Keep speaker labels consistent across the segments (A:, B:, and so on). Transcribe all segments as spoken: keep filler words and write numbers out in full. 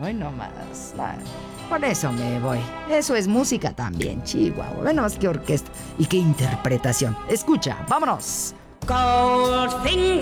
A: Hoy no más. Nah. Por eso me voy. Eso es música también, Chihuahua. Ve nomás qué orquesta y qué interpretación. Escucha, vámonos.
B: Goldfinger,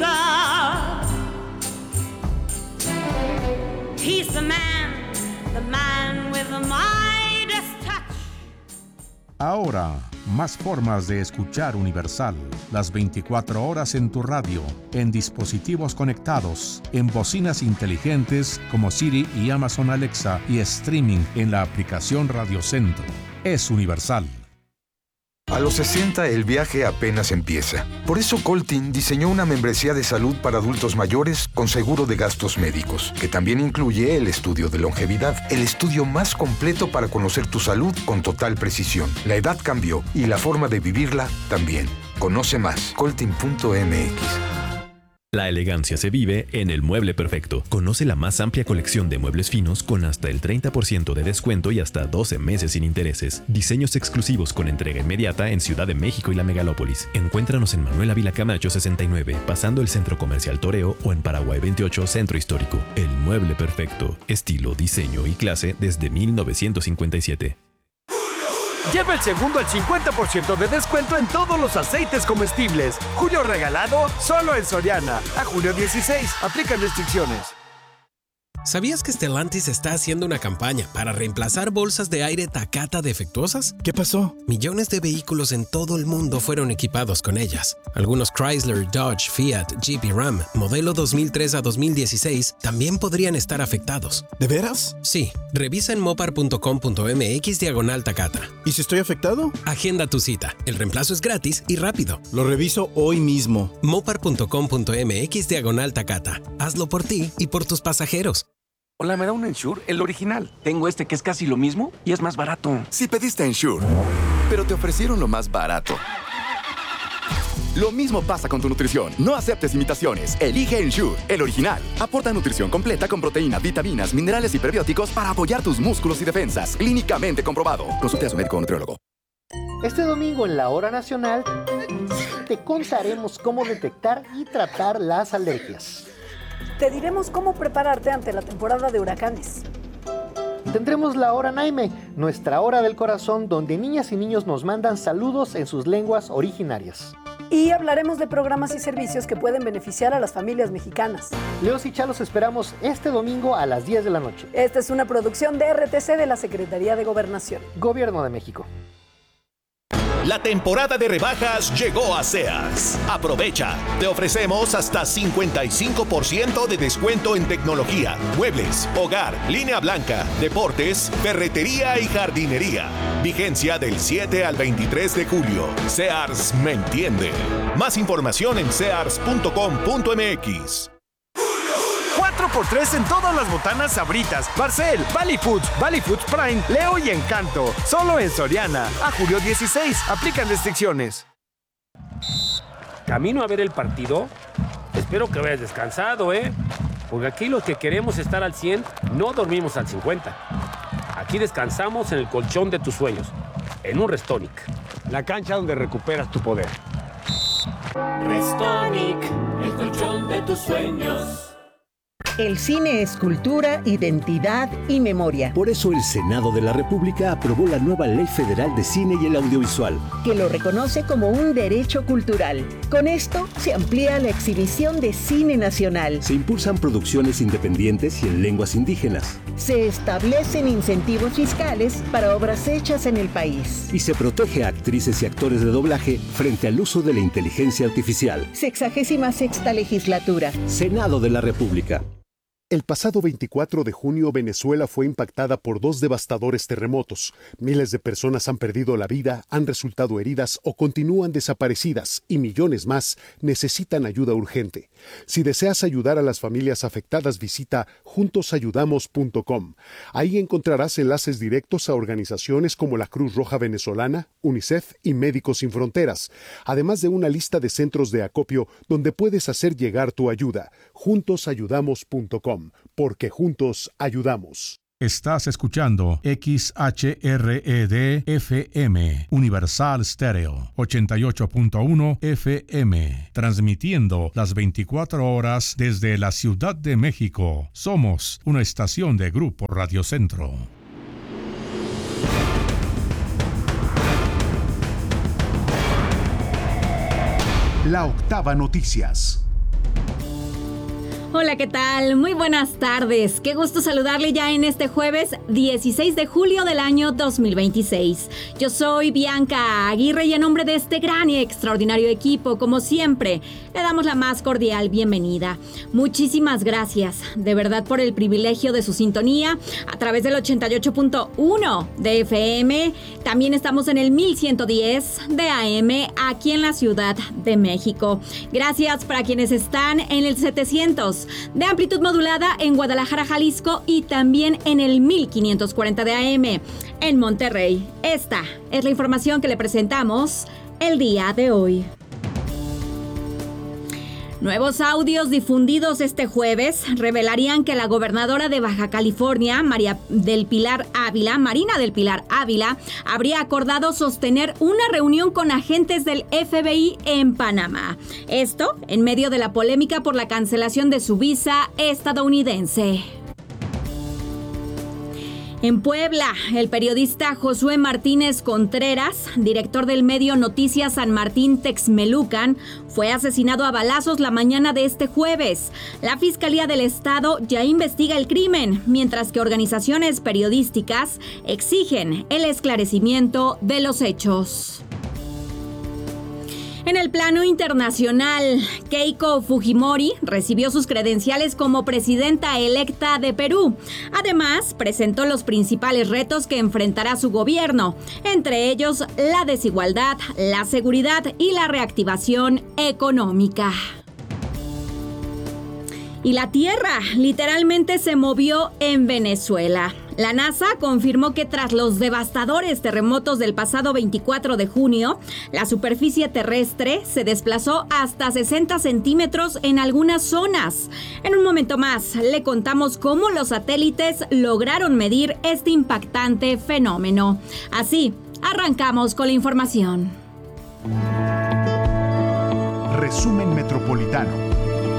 B: he's the man, the man with the Midas touch.
C: Ahora, más formas de escuchar Universal. Las veinticuatro horas en tu radio, en dispositivos conectados, en bocinas inteligentes como Siri y Amazon Alexa y streaming en la aplicación Radio Centro. Es Universal.
D: A los sesenta el viaje apenas empieza. Por eso Coltin diseñó una membresía de salud para adultos mayores con seguro de gastos médicos, que también incluye el estudio de longevidad, el estudio más completo para conocer tu salud con total precisión. La edad cambió y la forma de vivirla también. Conoce más, coltin punto m x.
E: La elegancia se vive en El Mueble Perfecto. Conoce la más amplia colección de muebles finos con hasta el treinta por ciento de descuento y hasta doce meses sin intereses. Diseños exclusivos con entrega inmediata en Ciudad de México y la Megalópolis. Encuéntranos en Manuel Ávila Camacho sesenta y nueve, pasando el Centro Comercial Toreo, o en Paraguay veintiocho, Centro Histórico. El Mueble Perfecto. Estilo, diseño y clase desde mil novecientos cincuenta y siete.
F: Lleva el segundo al cincuenta por ciento de descuento en todos los aceites comestibles. Julio regalado solo en Soriana. A julio dieciséis. Aplican restricciones.
G: ¿Sabías que Stellantis está haciendo una campaña para reemplazar bolsas de aire Takata defectuosas?
H: ¿Qué pasó?
G: Millones de vehículos en todo el mundo fueron equipados con ellas. Algunos Chrysler, Dodge, Fiat, Jeep y Ram, modelo dos mil tres a dos mil dieciséis, también podrían estar afectados.
H: ¿De veras?
G: Sí. Revisa en mopar punto com punto m x diagonal Takata.
H: ¿Y si estoy afectado?
G: Agenda tu cita. El reemplazo es gratis y rápido.
H: Lo reviso hoy mismo.
G: mopar punto com punto m x diagonal Takata. Hazlo por ti y por tus pasajeros.
I: Hola, ¿me da un Ensure? El original. Tengo este que es casi lo mismo y es más barato.
J: Si pediste Ensure, pero te ofrecieron lo más barato. Lo mismo pasa con tu nutrición. No aceptes imitaciones. Elige Ensure, el original. Aporta nutrición completa con proteína, vitaminas, minerales y prebióticos para apoyar tus músculos y defensas. Clínicamente comprobado. Consulte a su médico o nutriólogo.
K: Este domingo en la Hora Nacional te contaremos cómo detectar y tratar las alergias.
L: Te diremos cómo prepararte ante la temporada de huracanes.
K: Tendremos la Hora Naime, nuestra hora del corazón, donde niñas y niños nos mandan saludos en sus lenguas originarias.
L: Y hablaremos de programas y servicios que pueden beneficiar a las familias mexicanas.
K: Leos y Chalos esperamos este domingo a las diez de la noche.
L: Esta es una producción de R T C de la Secretaría de Gobernación.
K: Gobierno de México.
M: La temporada de rebajas llegó a Sears. Aprovecha. Te ofrecemos hasta cincuenta y cinco por ciento de descuento en tecnología, muebles, hogar, línea blanca, deportes, ferretería y jardinería. Vigencia del siete al veintitrés de julio. Sears me entiende. Más información en sears punto com punto m x.
F: cuatro por tres en todas las botanas Sabritas, Barcel, Valley Foods, Valley Foods Prime, Leo y Encanto. Solo en Soriana. A julio dieciséis. Aplican restricciones.
N: Camino a ver el partido. Espero que hayas descansado, ¿eh? Porque aquí los que queremos estar al cien, no dormimos al cincuenta. Aquí descansamos en el colchón de tus sueños, en un Restonic.
O: La cancha donde recuperas tu poder.
P: Restonic, el colchón de tus sueños.
Q: El cine es cultura, identidad y memoria.
R: Por eso el Senado de la República aprobó la nueva Ley Federal de Cine y el Audiovisual,
Q: que lo reconoce como un derecho cultural. Con esto se amplía la exhibición de cine nacional.
R: Se impulsan producciones independientes y en lenguas indígenas.
Q: Se establecen incentivos fiscales para obras hechas en el país.
R: Y se protege a actrices y actores de doblaje frente al uso de la inteligencia artificial.
Q: Sexagésima sexta legislatura.
R: Senado de la República.
S: El pasado veinticuatro de junio, Venezuela fue impactada por dos devastadores terremotos. Miles de personas han perdido la vida, han resultado heridas o continúan desaparecidas y millones más necesitan ayuda urgente. Si deseas ayudar a las familias afectadas, visita juntos ayudamos punto com. Ahí encontrarás enlaces directos a organizaciones como la Cruz Roja Venezolana, UNICEF y Médicos Sin Fronteras, además de una lista de centros de acopio donde puedes hacer llegar tu ayuda. juntos ayudamos punto com. Porque juntos ayudamos.
C: Estás escuchando X H R E D F M, Universal Stereo, ochenta y ocho punto uno F M, transmitiendo las veinticuatro horas desde la Ciudad de México. Somos una estación de Grupo Radio Centro.
T: La Octava Noticias.
U: Hola, ¿qué tal? Muy buenas tardes. Qué gusto saludarle ya en este jueves dieciséis de julio del año dos mil veintiséis. Yo soy Bianca Aguirre y en nombre de este gran y extraordinario equipo, como siempre, le damos la más cordial bienvenida. Muchísimas gracias, de verdad, por el privilegio de su sintonía a través del ochenta y ocho punto uno de F M. También estamos en el mil ciento diez de A M aquí en la Ciudad de México. Gracias para quienes están en el setecientos de amplitud modulada en Guadalajara, Jalisco, y también en el mil quinientos cuarenta de A M en Monterrey. Esta es la información que le presentamos el día de hoy. Nuevos audios difundidos este jueves revelarían que la gobernadora de Baja California, María del Pilar Ávila, Marina del Pilar Ávila, habría acordado sostener una reunión con agentes del F B I en Panamá. Esto en medio de la polémica por la cancelación de su visa estadounidense. En Puebla, el periodista Josué Martínez Contreras, director del medio Noticias San Martín Texmelucan, fue asesinado a balazos la mañana de este jueves. La Fiscalía del Estado ya investiga el crimen, mientras que organizaciones periodísticas exigen el esclarecimiento de los hechos. En el plano internacional, Keiko Fujimori recibió sus credenciales como presidenta electa de Perú. Además, presentó los principales retos que enfrentará su gobierno, entre ellos la desigualdad, la seguridad y la reactivación económica. Y la tierra literalmente se movió en Venezuela. La NASA confirmó que tras los devastadores terremotos del pasado veinticuatro de junio, la superficie terrestre se desplazó hasta sesenta centímetros en algunas zonas. En un momento más le contamos cómo los satélites lograron medir este impactante fenómeno. Así, arrancamos con la información.
T: Resumen Metropolitano.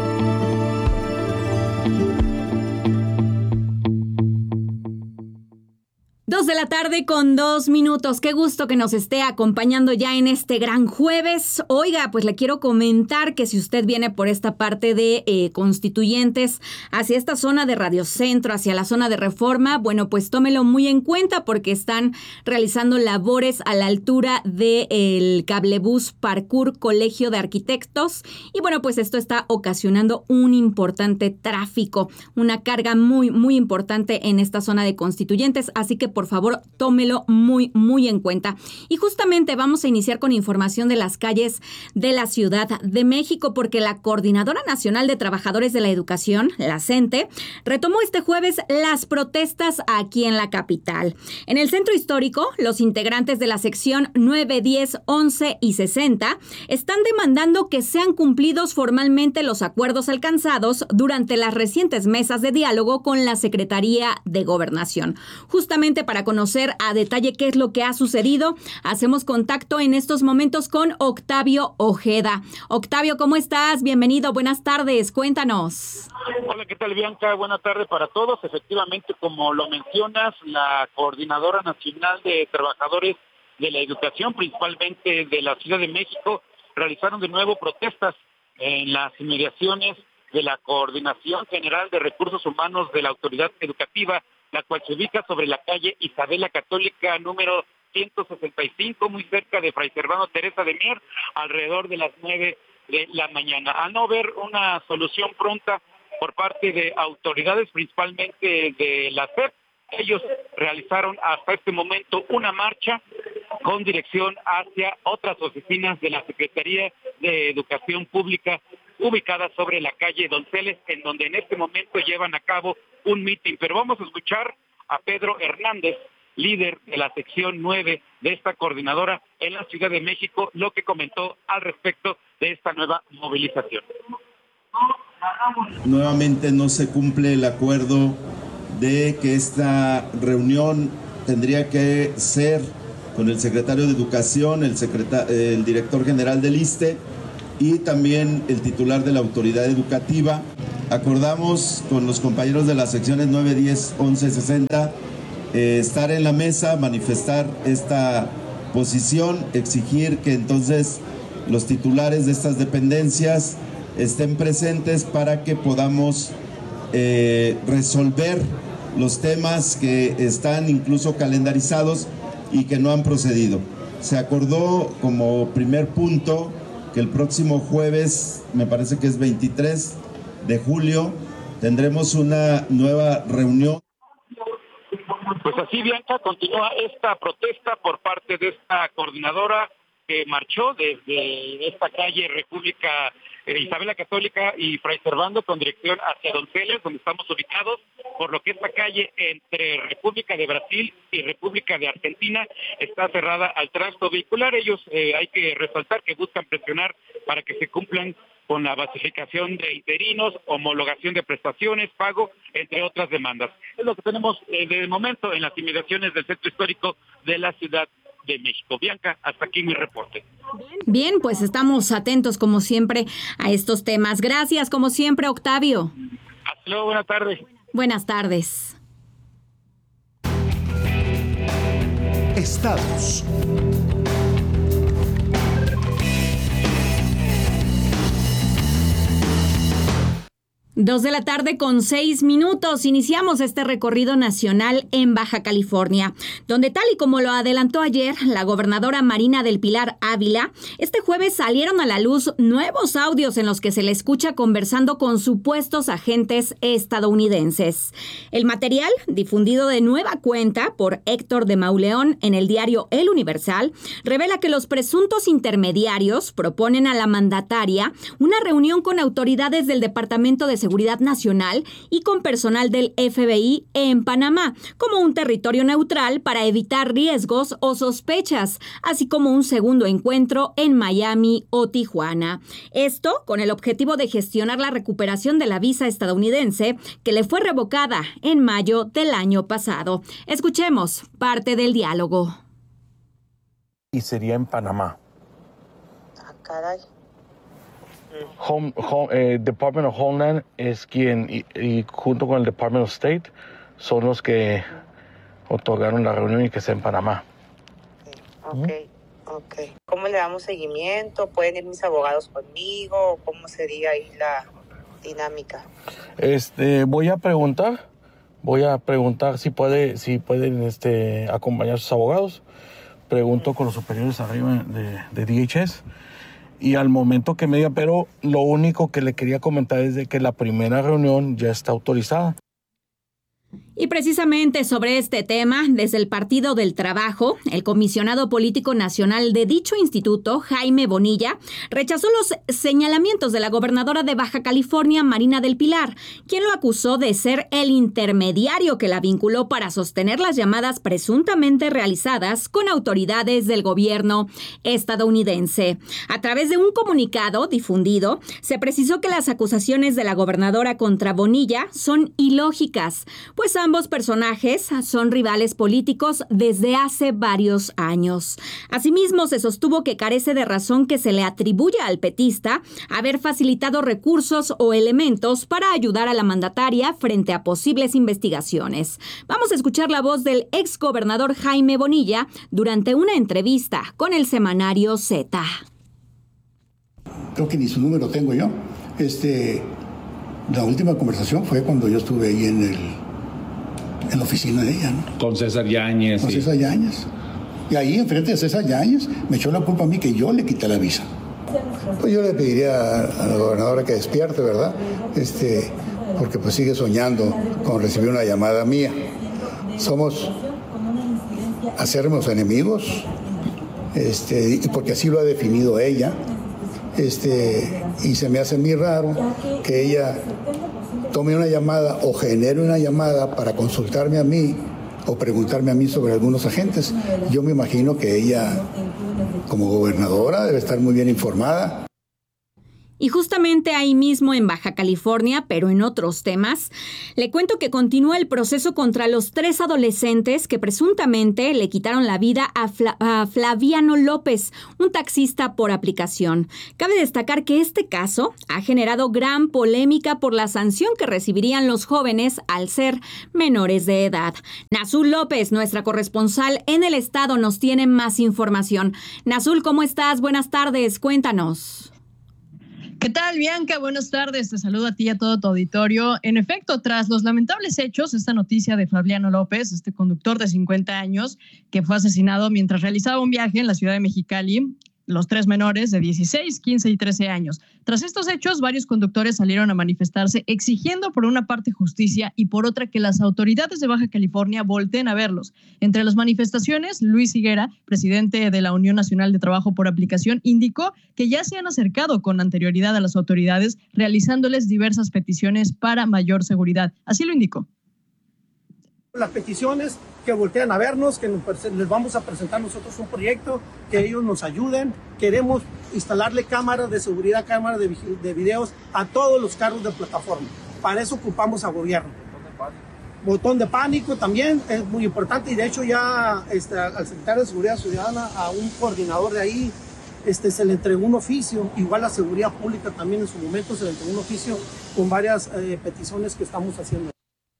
U: Dos de la tarde con dos minutos. Qué gusto que nos esté acompañando ya en este gran jueves. Oiga, pues le quiero comentar que si usted viene por esta parte de eh, Constituyentes, hacia esta zona de Radio Centro, hacia la zona de Reforma, bueno, pues tómelo muy en cuenta porque están realizando labores a la altura del cablebús Parkour Colegio de Arquitectos. Y bueno, pues esto está ocasionando un importante tráfico, una carga muy, muy importante en esta zona de Constituyentes. Así que por favor, tómelo muy, muy en cuenta. Y justamente vamos a iniciar con información de las calles de la Ciudad de México, porque la Coordinadora Nacional de Trabajadores de la Educación, la CENTE, retomó este jueves las protestas aquí en la capital. En el centro histórico, los integrantes de la sección nueve, diez, once y sesenta están demandando que sean cumplidos formalmente los acuerdos alcanzados durante las recientes mesas de diálogo con la Secretaría de Gobernación. Justamente para conocer a detalle qué es lo que ha sucedido, hacemos contacto en estos momentos con Octavio Ojeda. Octavio, ¿cómo estás? Bienvenido, buenas tardes, cuéntanos.
V: Hola, ¿qué tal, Bianca? Buenas tardes para todos. Efectivamente, como lo mencionas, la Coordinadora Nacional de Trabajadores de la Educación, principalmente de la Ciudad de México, realizaron de nuevo protestas en las inmediaciones de la Coordinación General de Recursos Humanos de la Autoridad Educativa, la cual se ubica sobre la calle Isabela Católica número ciento sesenta y cinco, muy cerca de Fray Servando Teresa de Mier, alrededor de las nueve de la mañana. A no ver una solución pronta por parte de autoridades, principalmente de la S E P, ellos realizaron hasta este momento una marcha con dirección hacia otras oficinas de la Secretaría de Educación Pública ubicadas sobre la calle Donceles, en donde en este momento llevan a cabo un mitin. Pero vamos a escuchar a Pedro Hernández, líder de la sección nueve de esta coordinadora en la Ciudad de México, lo que comentó al respecto de esta nueva movilización.
W: Nuevamente no se cumple el acuerdo
A: de que esta reunión tendría que ser con el secretario de Educación, el, secreta- el director general del ISSSTE y también el titular de la autoridad educativa. Acordamos con los compañeros de las secciones nueve, diez, once, sesenta eh, estar en la mesa, manifestar esta posición, exigir que entonces los titulares de estas dependencias estén presentes para que podamos eh, resolver los temas que están incluso calendarizados y que no han procedido. Se acordó como primer punto que el próximo jueves, me parece que es veintitrés de julio, tendremos una nueva reunión.
V: Pues así, Bianca, continúa esta protesta por parte de esta coordinadora que marchó desde esta calle República eh, Isabel la Católica y Fray Servando con dirección hacia Donceles, donde estamos ubicados, por lo que esta calle entre República de Brasil y República de Argentina está cerrada al tránsito vehicular. Ellos eh, hay que resaltar que buscan presionar para que se cumplan con la basificación de interinos, homologación de prestaciones, pago, entre otras demandas. Es lo que tenemos eh, de momento en las inmediaciones del centro histórico de la Ciudad de México. Bianca, hasta aquí mi reporte.
U: Bien, pues estamos atentos como siempre a estos temas. Gracias como siempre, Octavio.
V: Hasta luego, buenas tardes.
U: Buenas tardes.
T: Estados.
U: Dos de la tarde con seis minutos. Iniciamos este recorrido nacional en Baja California, donde tal y como lo adelantó ayer la gobernadora Marina del Pilar Ávila, este jueves salieron a la luz nuevos audios en los que se le escucha conversando con supuestos agentes estadounidenses. El material, difundido de nueva cuenta por Héctor de Mauleón en el diario El Universal, revela que los presuntos intermediarios proponen a la mandataria una reunión con autoridades del Departamento de Seguridad Seguridad Nacional y con personal del F B I en Panamá, como un territorio neutral para evitar riesgos o sospechas, así como un segundo encuentro en Miami o Tijuana. Esto con el objetivo de gestionar la recuperación de la visa estadounidense que le fue revocada en mayo del año pasado. Escuchemos parte del diálogo.
B: Y sería en Panamá.
W: Ah, caray.
B: Home, home, eh, Department of Homeland es quien, y, y junto con el Department of State, son los que otorgaron la reunión y que sea en Panamá.
W: Ok, ¿Mm? ok. ¿Cómo le damos seguimiento? ¿Pueden ir mis abogados conmigo? ¿Cómo sería ahí la dinámica?
B: Este, voy a preguntar, voy a preguntar si puede, si pueden este, acompañar a sus abogados. Pregunto con los superiores arriba de, de D H S. Y al momento que me diga, pero lo único que le quería comentar es de que la primera reunión ya está autorizada.
U: Y precisamente sobre este tema, desde el Partido del Trabajo, el comisionado político nacional de dicho instituto, Jaime Bonilla, rechazó los señalamientos de la gobernadora de Baja California, Marina del Pilar, quien lo acusó de ser el intermediario que la vinculó para sostener las llamadas presuntamente realizadas con autoridades del gobierno estadounidense. A través de un comunicado difundido, se precisó que las acusaciones de la gobernadora contra Bonilla son ilógicas, pues ambos personajes son rivales políticos desde hace varios años. Asimismo, se sostuvo que carece de razón que se le atribuya al petista haber facilitado recursos o elementos para ayudar a la mandataria frente a posibles investigaciones. Vamos a escuchar la voz del exgobernador Jaime Bonilla durante una entrevista con el semanario Z.
X: Creo que ni su número tengo yo. Este, la última conversación fue cuando yo estuve ahí en el en la oficina de ella, ¿no?
Y: Con César Yáñez.
X: Con
Y: y...
X: César Yáñez. Y ahí, enfrente de César Yáñez, me echó la culpa a mí que yo le quité la visa. Pues yo le pediría a la gobernadora que despierte, ¿verdad? Este, porque pues sigue soñando con recibir una llamada mía. Somos acérrimos enemigos, este, y porque así lo ha definido ella. Este, y se me hace muy raro que ella tome una llamada o genere una llamada para consultarme a mí o preguntarme a mí sobre algunos agentes. Yo me imagino que ella, como gobernadora, debe estar muy bien informada.
U: Y justamente ahí mismo en Baja California, pero en otros temas, le cuento que continúa el proceso contra los tres adolescentes que presuntamente le quitaron la vida a, Fla- a Flaviano López, un taxista por aplicación. Cabe destacar que este caso ha generado gran polémica por la sanción que recibirían los jóvenes al ser menores de edad. Nazul López, nuestra corresponsal en el estado, nos tiene más información. Nazul, ¿cómo estás? Buenas tardes, cuéntanos.
D: ¿Qué tal, Bianca? Buenas tardes. Te saludo a ti y a todo tu auditorio. En efecto, tras los lamentables hechos, esta noticia de Flaviano López, este conductor de cincuenta años que fue asesinado mientras realizaba un viaje en la ciudad de Mexicali, los tres menores de dieciséis, quince y trece años. Tras estos hechos, varios conductores salieron a manifestarse exigiendo por una parte justicia y por otra que las autoridades de Baja California volteen a verlos. Entre las manifestaciones, Luis Higuera, presidente de la Unión Nacional de Trabajo por Aplicación, indicó que ya se han acercado con anterioridad a las autoridades realizándoles diversas peticiones para mayor seguridad. Así lo indicó.
E: Las peticiones, que voltean a vernos, que nos, les vamos a presentar nosotros un proyecto, que ellos nos ayuden. Queremos instalarle cámaras de seguridad, cámaras de, de videos a todos los carros de plataforma. Para eso ocupamos a gobierno. Botón de pánico también es muy importante y de hecho ya este, al secretario de Seguridad Ciudadana, a un coordinador de ahí, este, se le entregó un oficio, igual la Seguridad Pública también en su momento se le entregó un oficio con varias eh, peticiones que estamos haciendo.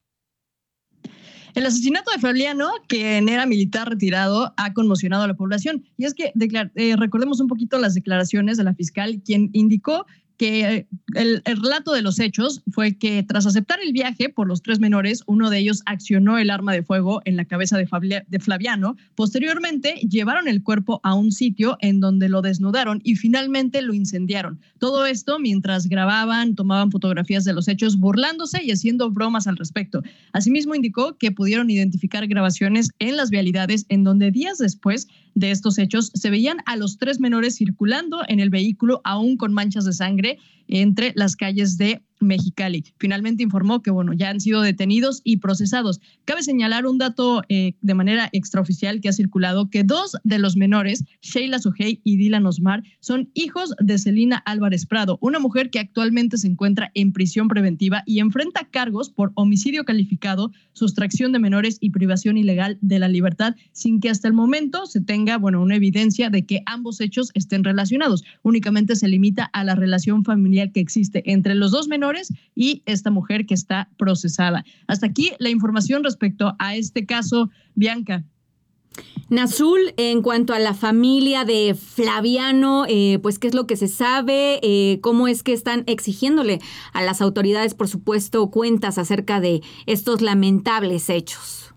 D: El asesinato de Flaviano, quien era militar retirado, ha conmocionado a la población. Y es que declar- eh, recordemos un poquito las declaraciones de la fiscal, quien indicó que el, el relato de los hechos fue que tras aceptar el viaje por los tres menores, uno de ellos accionó el arma de fuego en la cabeza de, Fabia, de Flaviano. Posteriormente, llevaron el cuerpo a un sitio en donde lo desnudaron y finalmente lo incendiaron. Todo esto mientras grababan, tomaban fotografías de los hechos, burlándose y haciendo bromas al respecto. Asimismo, indicó que pudieron identificar grabaciones en las vialidades en donde días después de estos hechos se veían a los tres menores circulando en el vehículo aún con manchas de sangre entre las calles de Mexicali. Finalmente informó que bueno, ya han sido detenidos y procesados. Cabe señalar un dato eh, de manera extraoficial que ha circulado, que dos de los menores, Sheila Sujei y Dylan Osmar, son hijos de Celina Álvarez Prado, una mujer que actualmente se encuentra en prisión preventiva y enfrenta cargos por homicidio calificado, sustracción de menores y privación ilegal de la libertad, sin que hasta el momento se tenga bueno, una evidencia de que ambos hechos estén relacionados. Únicamente se limita a la relación familiar que existe entre los dos menores y esta mujer que está procesada. Hasta aquí la información respecto a este caso, Bianca.
U: Nazul, en cuanto a la familia de Flaviano, eh, pues qué es lo que se sabe, eh, cómo es que están exigiéndole a las autoridades, por supuesto, cuentas acerca de estos lamentables hechos.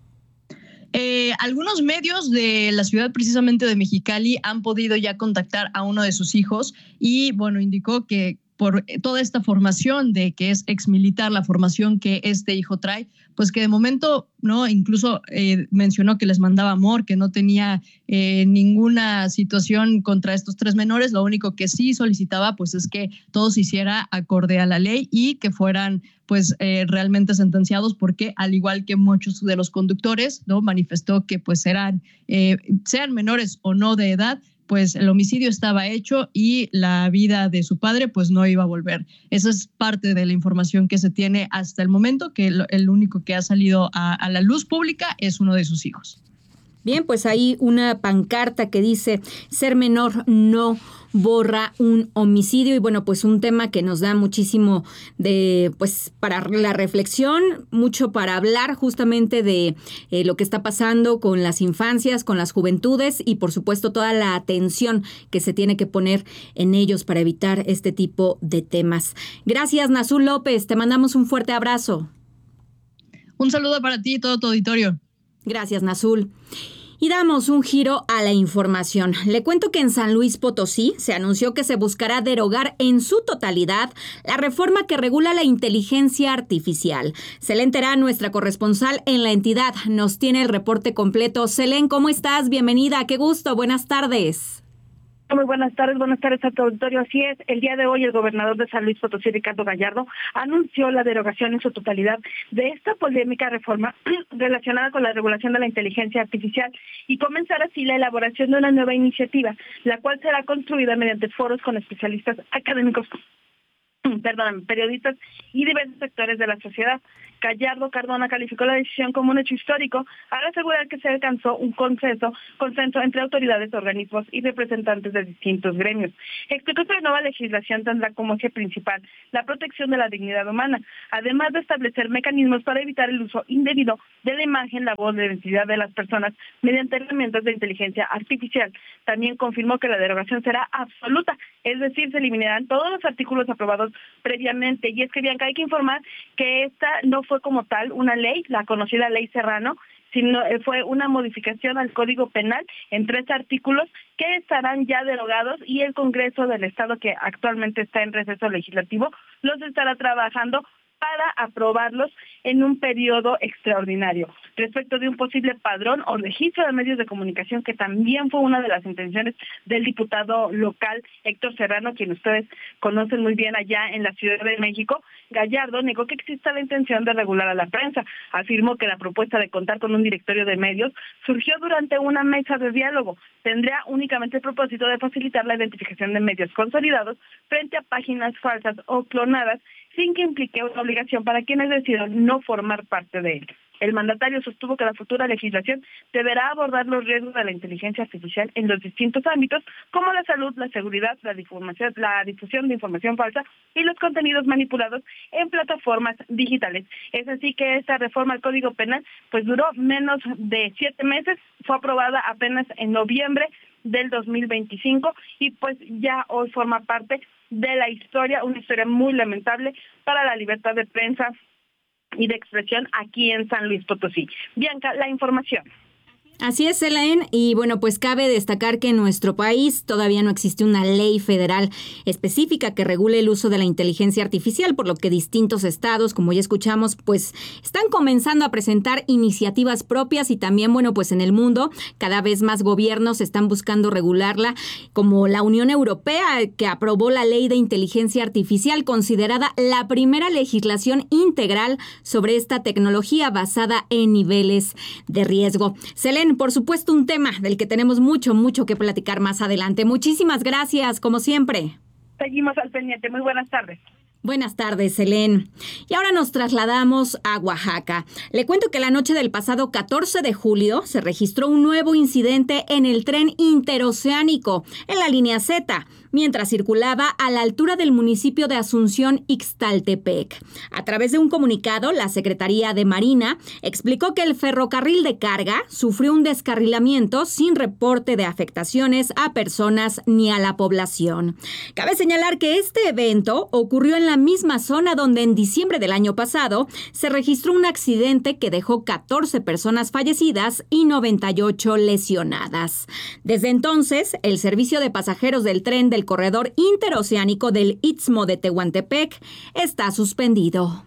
D: Eh, algunos medios de la ciudad precisamente de Mexicali han podido ya contactar a uno de sus hijos y bueno, indicó que por toda esta formación de que es exmilitar, la formación que este hijo trae, pues que de momento, ¿no? Incluso eh, mencionó que les mandaba amor, que no tenía eh, ninguna situación contra estos tres menores. Lo único que sí solicitaba, pues, es que todo se hiciera acorde a la ley y que fueran, pues, eh, realmente sentenciados, porque al igual que muchos de los conductores, ¿no? Manifestó que, pues, eran, eh, sean menores o no de edad, pues el homicidio estaba hecho y la vida de su padre pues no iba a volver. Esa es parte de la información que se tiene hasta el momento, que el, el único que ha salido a, a la luz pública es uno de sus hijos.
U: Bien, pues hay una pancarta que dice: ser menor no borra un homicidio. Y bueno, pues un tema que nos da muchísimo de, pues, para la reflexión, mucho para hablar justamente de eh, lo que está pasando con las infancias, con las juventudes y por supuesto toda la atención que se tiene que poner en ellos para evitar este tipo de temas. Gracias, Nazul López. Te mandamos un fuerte abrazo.
D: Un saludo para ti y todo tu auditorio.
U: Gracias, Nazul. Y damos un giro a la información. Le cuento que en San Luis Potosí se anunció que se buscará derogar en su totalidad la reforma que regula la inteligencia artificial. Selén Terán, nuestra corresponsal en la entidad, nos tiene el reporte completo. Selén, ¿cómo estás? Bienvenida, qué gusto, buenas tardes.
G: Muy buenas tardes, buenas tardes a tu auditorio. Así es, el día de hoy el gobernador de San Luis Potosí, Ricardo Gallardo, anunció la derogación en su totalidad de esta polémica reforma relacionada con la regulación de la inteligencia artificial y comenzar así la elaboración de una nueva iniciativa, la cual será construida mediante foros con especialistas académicos, perdón, periodistas y diversos sectores de la sociedad. Gallardo Cardona calificó la decisión como un hecho histórico al asegurar que se alcanzó un consenso, consenso entre autoridades, organismos y representantes de distintos gremios. Explicó que la nueva legislación tendrá como eje principal la protección de la dignidad humana, además de establecer mecanismos para evitar el uso indebido de la imagen, la voz, la identidad de las personas mediante herramientas de inteligencia artificial. También confirmó que la derogación será absoluta, es decir, se eliminarán todos los artículos aprobados previamente. Y es que, Bianca, hay que informar que esta no fue como tal una ley, la conocida Ley Serrano, sino fue una modificación al Código Penal en tres artículos que estarán ya derogados y el Congreso del Estado, que actualmente está en receso legislativo, los estará trabajando para aprobarlos en un periodo extraordinario. Respecto de un posible padrón o registro de medios de comunicación, que también fue una de las intenciones del diputado local Héctor Serrano, quien ustedes conocen muy bien allá en la Ciudad de México, Gallardo negó que exista la intención de regular a la prensa. Afirmó que la propuesta de contar con un directorio de medios surgió durante una mesa de diálogo. Tendría únicamente el propósito de facilitar la identificación de medios consolidados frente a páginas falsas o clonadas, sin que implique una obligación para quienes decidan no formar parte de él. El mandatario sostuvo que la futura legislación deberá abordar los riesgos de la inteligencia artificial en los distintos ámbitos, como la salud, la seguridad, la difusión, la difusión de información falsa y los contenidos manipulados en plataformas digitales. Es así que esta reforma al Código Penal pues duró menos de siete meses, fue aprobada apenas en noviembre del dos mil veinticinco y pues ya hoy forma parte de la historia, una historia muy lamentable para la libertad de prensa y de expresión aquí en San Luis Potosí. Bianca, la información.
U: Así es, Elaine, y bueno, pues cabe destacar que en nuestro país todavía no existe una ley federal específica que regule el uso de la inteligencia artificial, por lo que distintos estados, como ya escuchamos, pues están comenzando a presentar iniciativas propias y también, bueno, pues en el mundo cada vez más gobiernos están buscando regularla, como la Unión Europea, que aprobó la ley de inteligencia artificial, considerada la primera legislación integral sobre esta tecnología basada en niveles de riesgo. Selene, por supuesto, un tema del que tenemos mucho, mucho que platicar más adelante. Muchísimas gracias, como siempre.
G: Seguimos al pendiente. Muy buenas tardes.
U: Buenas tardes, Selene. Y ahora nos trasladamos a Oaxaca. Le cuento que la noche del pasado catorce de julio se registró un nuevo incidente en el tren interoceánico en la línea Z, mientras circulaba a la altura del municipio de Asunción Ixtaltepec. A través de un comunicado, la Secretaría de Marina explicó que el ferrocarril de carga sufrió un descarrilamiento sin reporte de afectaciones a personas ni a la población. Cabe señalar que este evento ocurrió en la misma zona donde en diciembre del año pasado se registró un accidente que dejó catorce personas fallecidas y noventa y ocho lesionadas. Desde entonces, el servicio de pasajeros del tren del corredor interoceánico del Istmo de Tehuantepec está suspendido.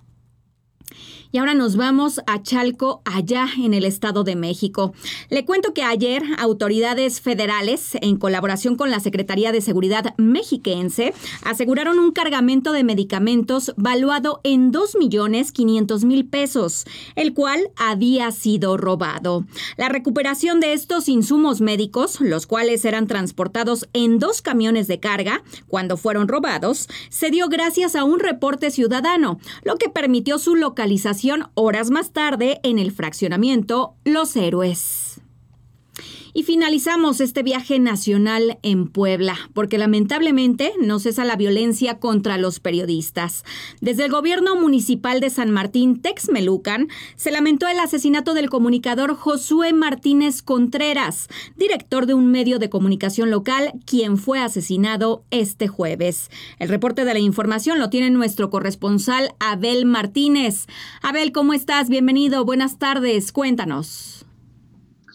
U: Y ahora nos vamos a Chalco, allá en el Estado de México. Le cuento que ayer autoridades federales, en colaboración con la Secretaría de Seguridad mexiquense, aseguraron un cargamento de medicamentos valuado en dos millones quinientos mil pesos, el cual había sido robado. La recuperación de estos insumos médicos, los cuales eran transportados en dos camiones de carga cuando fueron robados, se dio gracias a un reporte ciudadano, lo que permitió su localización horas más tarde en el fraccionamiento Los Héroes. Y finalizamos este viaje nacional en Puebla, porque lamentablemente no cesa la violencia contra los periodistas. Desde el gobierno municipal de San Martín Texmelucan se lamentó el asesinato del comunicador Josué Martínez Contreras, director de un medio de comunicación local, quien fue asesinado este jueves. El reporte de la información lo tiene nuestro corresponsal Abel Martínez. Abel, ¿cómo estás? Bienvenido, buenas tardes, cuéntanos.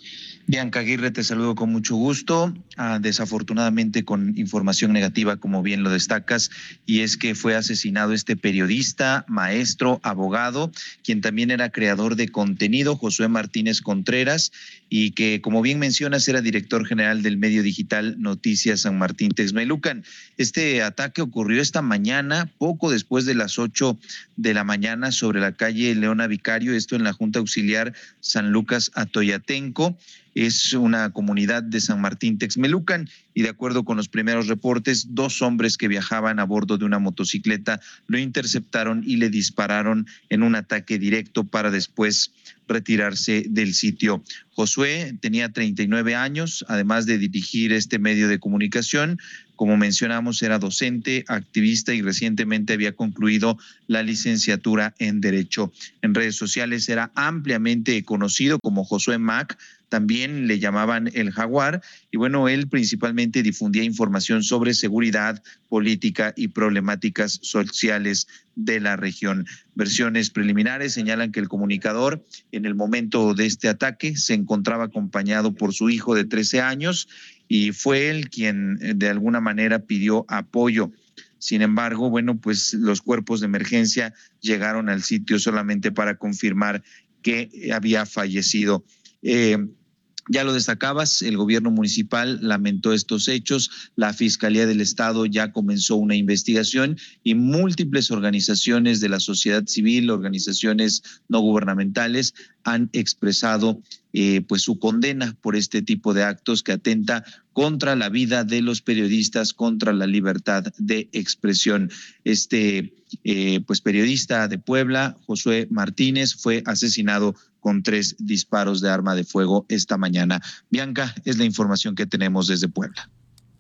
H: Bianca Aguirre, te saludo con mucho gusto, ah, desafortunadamente con información negativa, como bien lo destacas, y es que fue asesinado este periodista, maestro, abogado, quien también era creador de contenido, Josué Martínez Contreras, y que, como bien mencionas, era director general del medio digital Noticias San Martín Texmelucan. Este ataque ocurrió esta mañana, poco después de las ocho de la mañana, sobre la calle Leona Vicario, esto en la Junta Auxiliar San Lucas Atoyatenco. Es una comunidad de San Martín Texmelucan y, de acuerdo con los primeros reportes, dos hombres que viajaban a bordo de una motocicleta lo interceptaron y le dispararon en un ataque directo para después retirarse del sitio. Josué tenía treinta y nueve años, además de dirigir este medio de comunicación. Como mencionamos, era docente, activista y recientemente había concluido la licenciatura en Derecho. En redes sociales era ampliamente conocido como Josué Mac, también le llamaban el Jaguar, y bueno, él principalmente difundía información sobre seguridad, política y problemáticas sociales de la región. Versiones preliminares señalan que el comunicador, en el momento de este ataque, se encontraba acompañado por su hijo de trece años y fue él quien de alguna manera pidió apoyo. Sin embargo, bueno, pues los cuerpos de emergencia llegaron al sitio solamente para confirmar que había fallecido. Eh, Ya lo destacabas, el gobierno municipal lamentó estos hechos, la Fiscalía del Estado ya comenzó una investigación y múltiples organizaciones de la sociedad civil, organizaciones no gubernamentales, han expresado eh, pues su condena por este tipo de actos que atenta contra la vida de los periodistas, contra la libertad de expresión. Este eh, pues periodista de Puebla, Josué Martínez, fue asesinado con tres disparos de arma de fuego esta mañana. Bianca, es la información que tenemos desde Puebla.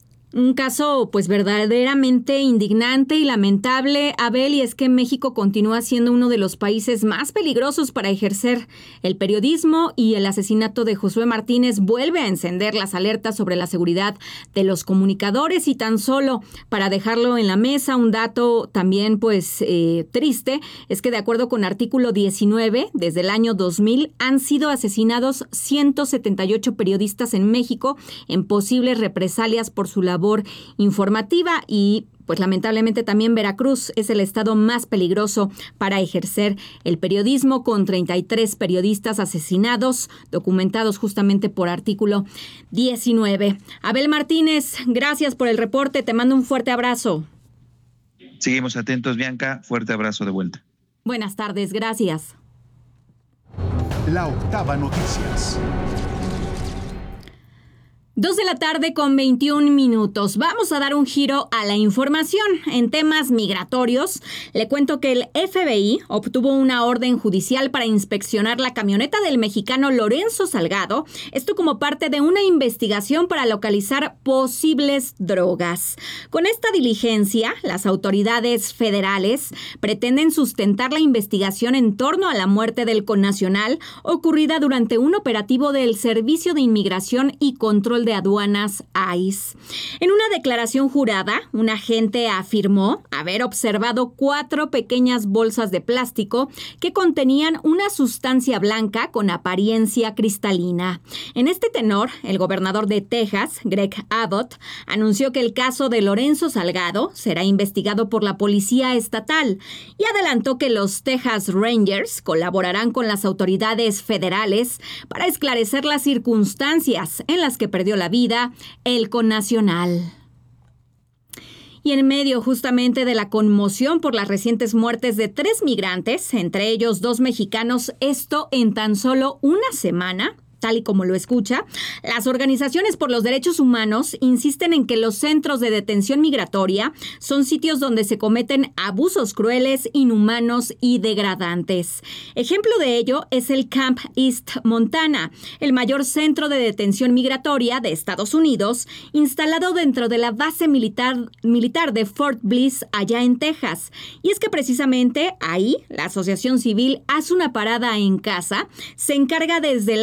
U: Un caso pues verdaderamente indignante y lamentable, Abel, y es que México continúa siendo uno de los países más peligrosos para ejercer el periodismo y el asesinato de Josué Martínez vuelve a encender las alertas sobre la seguridad de los comunicadores. Y tan solo para dejarlo en la mesa, un dato también pues eh, triste es que de acuerdo con artículo diecinueve, desde el año dos mil han sido asesinados ciento setenta y ocho periodistas en México en posibles represalias por su labor informativa. Y pues lamentablemente también Veracruz es el estado más peligroso para ejercer el periodismo, con treinta y tres periodistas asesinados, documentados justamente por artículo diecinueve. Abel Martínez, gracias por el reporte, te mando un fuerte abrazo.
H: Seguimos atentos, Bianca, fuerte abrazo de vuelta.
U: Buenas tardes, gracias.
T: La Octava Noticias.
U: Dos de la tarde con veintiún minutos. Vamos a dar un giro a la información en temas migratorios. Le cuento que el F B I obtuvo una orden judicial para inspeccionar la camioneta del mexicano Lorenzo Salgado. Esto como parte de una investigación para localizar posibles drogas. Con esta diligencia, las autoridades federales pretenden sustentar la investigación en torno a la muerte del connacional ocurrida durante un operativo del Servicio de Inmigración y Control de Aduanas I C E. En una declaración jurada, un agente afirmó haber observado cuatro pequeñas bolsas de plástico que contenían una sustancia blanca con apariencia cristalina. En este tenor, el gobernador de Texas, Greg Abbott, anunció que el caso de Lorenzo Salgado será investigado por la policía estatal y adelantó que los Texas Rangers colaborarán con las autoridades federales para esclarecer las circunstancias en las que perdió la vida el connacional. Y en medio justamente de la conmoción por las recientes muertes de tres migrantes, entre ellos dos mexicanos, esto en tan solo una semana, tal y como lo escucha, las organizaciones por los derechos humanos insisten en que los centros de detención migratoria son sitios donde se cometen abusos crueles, inhumanos y degradantes. Ejemplo de ello es el Camp East Montana, el mayor centro de detención migratoria de Estados Unidos, instalado dentro de la base militar, militar de Fort Bliss, allá en Texas. Y es que precisamente ahí la asociación civil Haz una parada en casa se encarga desde el año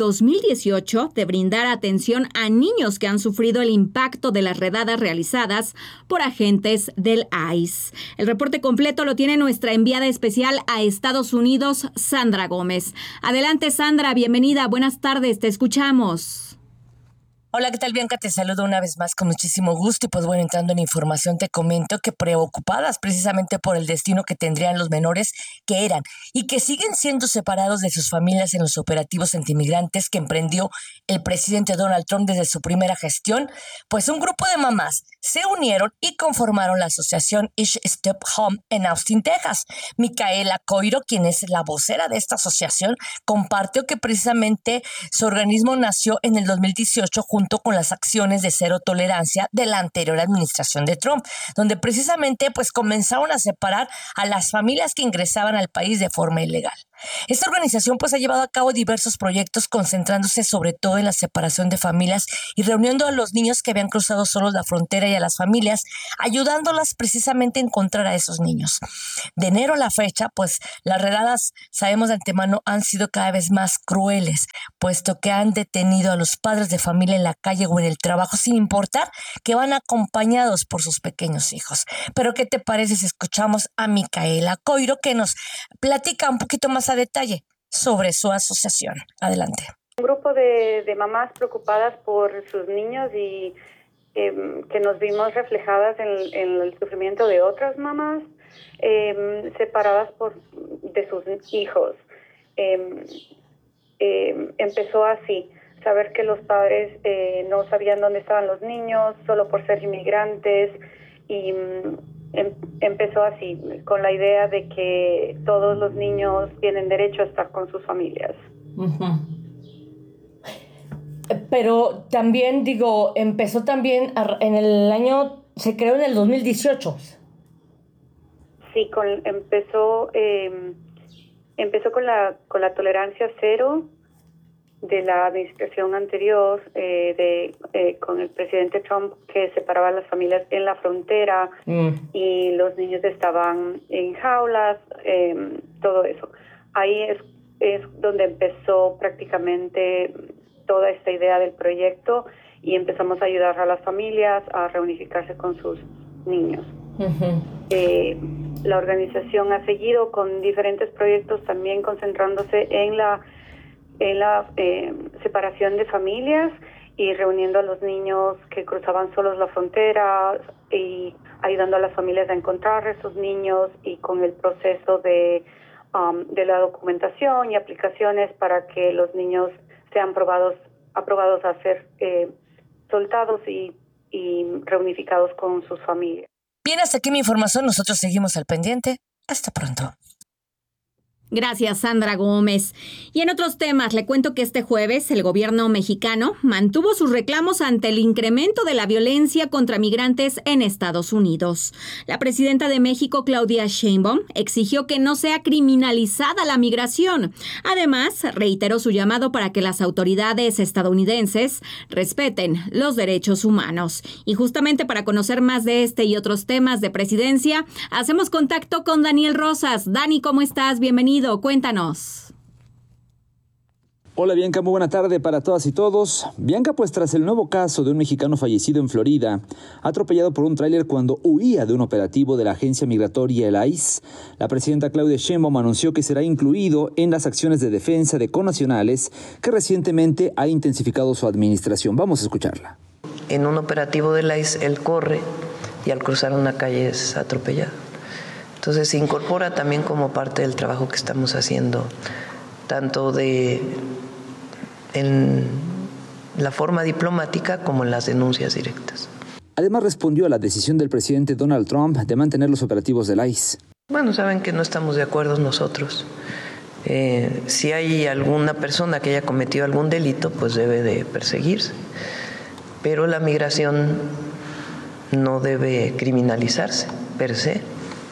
U: dos mil dieciocho de brindar atención a niños que han sufrido el impacto de las redadas realizadas por agentes del I C E. El reporte completo lo tiene nuestra enviada especial a Estados Unidos, Sandra Gómez. Adelante, Sandra, bienvenida, buenas tardes, te escuchamos.
I: Hola, ¿qué tal, Bianca? Te saludo una vez más con muchísimo gusto y pues bueno, entrando en información te comento que preocupadas precisamente por el destino que tendrían los menores que eran y que siguen siendo separados de sus familias en los operativos antimigrantes que emprendió el presidente Donald Trump desde su primera gestión, pues un grupo de mamás se unieron y conformaron la asociación Each Step Home en Austin, Texas. Micaela Coiro, quien es la vocera de esta asociación, compartió que precisamente su organismo nació en el dos mil dieciocho junto junto con las acciones de cero tolerancia de la anterior administración de Trump, donde precisamente pues comenzaron a separar a las familias que ingresaban al país de forma ilegal. Esta organización pues ha llevado a cabo diversos proyectos concentrándose sobre todo en la separación de familias y reuniendo a los niños que habían cruzado solos la frontera y a las familias, ayudándolas precisamente a encontrar a esos niños. De enero a la fecha, pues las redadas, sabemos de antemano, han sido cada vez más crueles, puesto que han detenido a los padres de familia en la calle o en el trabajo, sin importar que van acompañados por sus pequeños hijos. Pero ¿qué te parece si escuchamos a Micaela Coiro, que nos platica un poquito más a detalle sobre su asociación? Adelante.
J: Un grupo de, de mamás preocupadas por sus niños y eh, que nos vimos reflejadas en, en el sufrimiento de otras mamás eh, separadas por, de sus hijos. Eh, eh, empezó así. Saber que los padres eh, no sabían dónde estaban los niños solo por ser inmigrantes y em, empezó así, con la idea de que todos los niños tienen derecho a estar con sus familias.
I: Uh-huh. Pero también, digo, empezó también en el año, se creó en el dos mil dieciocho.
J: Sí, con, empezó, eh, empezó con la, con la tolerancia cero de la administración anterior, eh, de eh, con el presidente Trump, que separaba a las familias en la frontera mm. y los niños estaban en jaulas, eh, todo eso. Ahí es, es donde empezó prácticamente toda esta idea del proyecto y empezamos a ayudar a las familias a reunificarse con sus niños. Uh-huh. Eh, la organización ha seguido con diferentes proyectos, también concentrándose en la en la eh, separación de familias y reuniendo a los niños que cruzaban solos la frontera y ayudando a las familias a encontrar a esos niños y con el proceso de, um, de la documentación y aplicaciones para que los niños sean probados, aprobados a ser eh, soltados y, y reunificados con sus familias.
I: Bien, hasta aquí mi información. Nosotros seguimos al pendiente. Hasta pronto.
U: Gracias, Sandra Gómez. Y en otros temas, le cuento que este jueves el gobierno mexicano mantuvo sus reclamos ante el incremento de la violencia contra migrantes en Estados Unidos. La presidenta de México, Claudia Sheinbaum, exigió que no sea criminalizada la migración. Además, reiteró su llamado para que las autoridades estadounidenses respeten los derechos humanos. Y justamente para conocer más de este y otros temas de presidencia, hacemos contacto con Daniel Rosas. Dani, ¿cómo estás? Bienvenido. Cuéntanos.
K: Hola Bianca, muy buena tarde para todas y todos. Bianca, pues tras el nuevo caso de un mexicano fallecido en Florida, atropellado por un tráiler cuando huía de un operativo de la agencia migratoria el I C E, la presidenta Claudia Sheinbaum anunció que será incluido en las acciones de defensa de connacionales que recientemente ha intensificado su administración. Vamos a escucharla.
L: En un operativo del I C E, él corre y al cruzar una calle es atropellado. Entonces se incorpora también como parte del trabajo que estamos haciendo, tanto de en la forma diplomática como en las denuncias directas.
K: Además respondió a la decisión del presidente Donald Trump de mantener los operativos del I C E.
L: Bueno, saben que no estamos de acuerdo nosotros. Eh, si hay alguna persona que haya cometido algún delito, pues debe de perseguirse. Pero la migración no debe criminalizarse per se.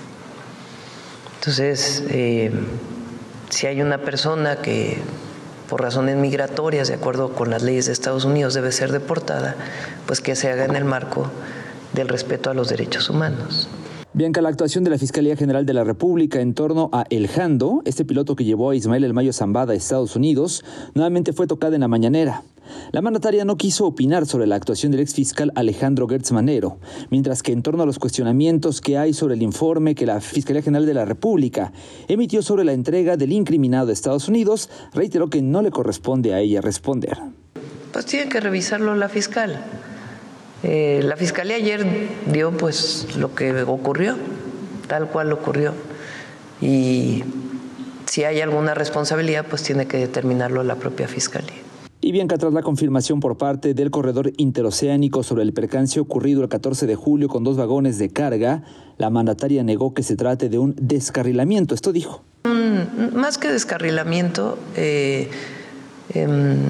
L: Entonces, eh, si hay una persona que por razones migratorias, de acuerdo con las leyes de Estados Unidos, debe ser deportada, pues que se haga en el marco del respeto a los derechos humanos.
K: Bianca, la actuación de la Fiscalía General de la República en torno a El Jando, este piloto que llevó a Ismael El Mayo Zambada a Estados Unidos, nuevamente fue tocada en la mañanera. La mandataria no quiso opinar sobre la actuación del exfiscal Alejandro Gertz Manero, mientras que en torno a los cuestionamientos que hay sobre el informe que la Fiscalía General de la República emitió sobre la entrega del incriminado a Estados Unidos, reiteró que no le corresponde a ella responder.
L: Pues tiene que revisarlo la fiscal. Eh, la Fiscalía ayer dio pues lo que ocurrió, tal cual ocurrió. Y si hay alguna responsabilidad, pues tiene que determinarlo la propia Fiscalía.
K: Y Bianca, tras la confirmación por parte del corredor interoceánico sobre el percance ocurrido el catorce de julio con dos vagones de carga, la mandataria negó que se trate de un descarrilamiento. Esto dijo.
L: Mm, más que descarrilamiento, eh, eh,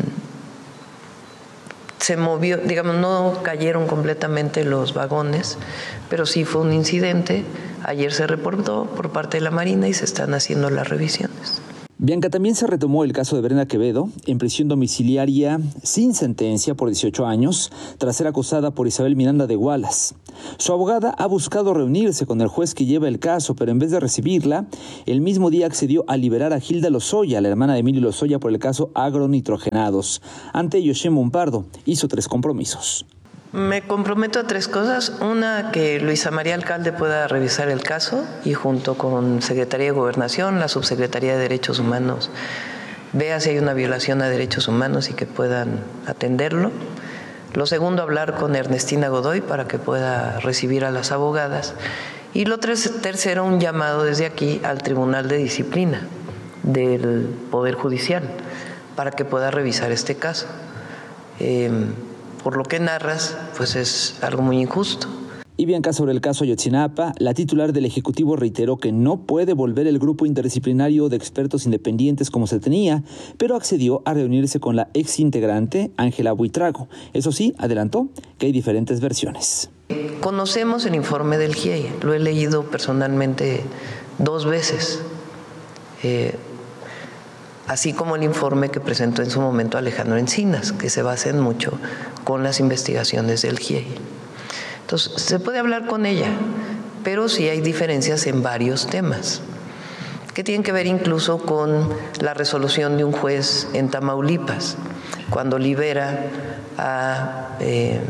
L: se movió, digamos, no cayeron completamente los vagones, pero sí fue un incidente. Ayer se reportó por parte de la Marina y se están haciendo las revisiones.
K: Bianca, también se retomó el caso de Brenda Quevedo, en prisión domiciliaria sin sentencia por dieciocho años, tras ser acusada por Isabel Miranda de Wallace. Su abogada ha buscado reunirse con el juez que lleva el caso, pero en vez de recibirla, el mismo día accedió a liberar a Gilda Lozoya, la hermana de Emilio Lozoya, por el caso agronitrogenados. Ante ello, Sheinbaum Pardo hizo tres compromisos.
L: Me comprometo a tres cosas. Una, que Luisa María Alcalde pueda revisar el caso y junto con Secretaría de Gobernación, la Subsecretaría de Derechos Humanos, vea si hay una violación a derechos humanos y que puedan atenderlo. Lo segundo, hablar con Ernestina Godoy para que pueda recibir a las abogadas. Y lo tercero, un llamado desde aquí al Tribunal de Disciplina del Poder Judicial para que pueda revisar este caso. Eh, Por lo que narras, pues es algo muy injusto.
K: Y Bianca, sobre el caso Ayotzinapa, la titular del Ejecutivo reiteró que no puede volver el grupo interdisciplinario de expertos independientes como se tenía, pero accedió a reunirse con la exintegrante Ángela Buitrago. Eso sí, adelantó que hay diferentes versiones.
L: Conocemos el informe del G I E I, lo he leído personalmente dos veces. Eh, así como el informe que presentó en su momento Alejandro Encinas, que se basa en mucho con las investigaciones del G I E I. Entonces, se puede hablar con ella, pero sí hay diferencias en varios temas, que tienen que ver incluso con la resolución de un juez en Tamaulipas, cuando libera a eh,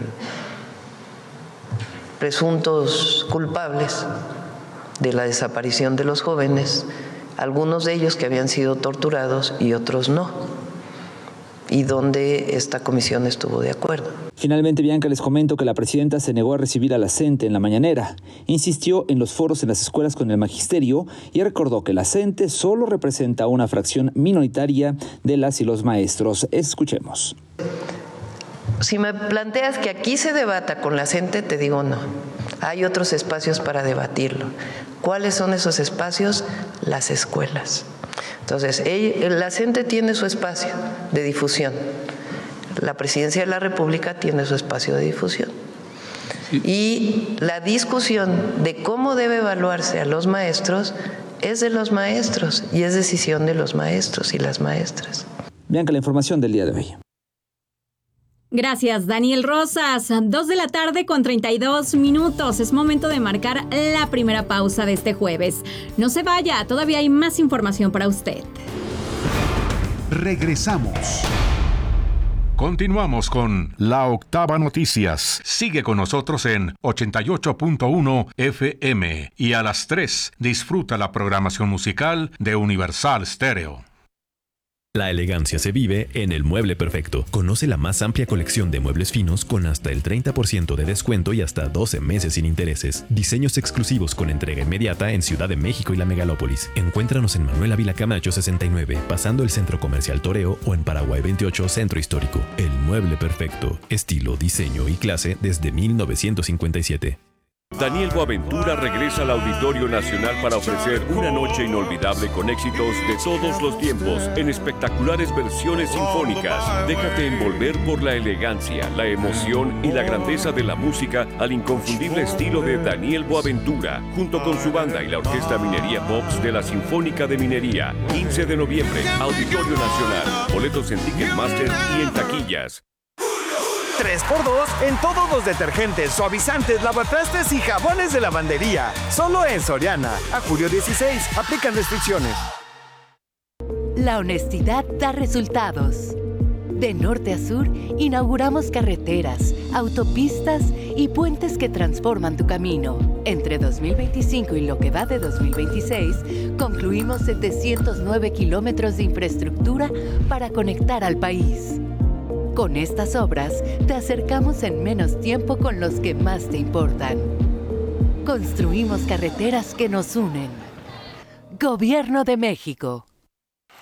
L: presuntos culpables de la desaparición de los jóvenes, algunos de ellos que habían sido torturados y otros no, y donde esta comisión estuvo de acuerdo.
K: Finalmente, Bianca, les comento que la presidenta se negó a recibir a la CENTE en la mañanera. Insistió en los foros en las escuelas con el magisterio y recordó que la CENTE solo representa una fracción minoritaria de las y los maestros. Escuchemos.
L: Si me planteas que aquí se debata con la CENTE, te digo no. Hay otros espacios para debatirlo. ¿Cuáles son esos espacios? Las escuelas. Entonces, la CENTE tiene su espacio de difusión. La Presidencia de la República tiene su espacio de difusión. Y la discusión de cómo debe evaluarse a los maestros es de los maestros y es decisión de los maestros y las maestras.
K: Bianca, la información del día de hoy.
U: Gracias, Daniel Rosas. Dos de la tarde con treinta y dos minutos. Es momento de marcar la primera pausa de este jueves. No se vaya, todavía hay más información para usted.
T: Regresamos.
C: Continuamos con La Octava Noticias. Sigue con nosotros en ochenta y ocho punto uno F M y a las tres disfruta la programación musical de Universal Stereo.
F: La elegancia se vive en El Mueble Perfecto. Conoce la más amplia colección de muebles finos con hasta el treinta por ciento de descuento y hasta doce meses sin intereses. Diseños exclusivos con entrega inmediata en Ciudad de México y la Megalópolis. Encuéntranos en Manuel Ávila Camacho sesenta y nueve, pasando el Centro Comercial Toreo, o en Paraguay veintiocho, Centro Histórico. El Mueble Perfecto. Estilo, diseño y clase desde mil novecientos cincuenta y siete.
M: Daniel Boaventura regresa al Auditorio Nacional para ofrecer una noche inolvidable con éxitos de todos los tiempos en espectaculares versiones sinfónicas. Déjate envolver por la elegancia, la emoción y la grandeza de la música al inconfundible estilo de Daniel Boaventura, junto con su banda y la Orquesta Minería Pops de la Sinfónica de Minería. quince de noviembre, Auditorio Nacional. Boletos en Ticketmaster y en taquillas.
N: tres por dos en todos los detergentes, suavizantes, lavatrastes y jabones de lavandería. Solo en Soriana. A julio dieciséis. Aplican restricciones.
O: La honestidad da resultados. De norte a sur, inauguramos carreteras, autopistas y puentes que transforman tu camino. Entre dos mil veinticinco y lo que va de dos mil veintiséis, concluimos setecientos nueve kilómetros de infraestructura para conectar al país. Con estas obras, te acercamos en menos tiempo con los que más te importan. Construimos carreteras que nos unen. Gobierno de México.